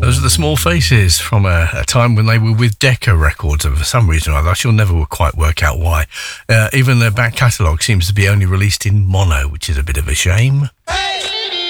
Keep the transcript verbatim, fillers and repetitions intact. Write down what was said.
Those are the Small Faces from a, a time when they were with Decca Records, and for some reason or other, I shall never quite work out why. Uh, even their back catalogue seems to be only released in mono, which is a bit of a shame. Hey!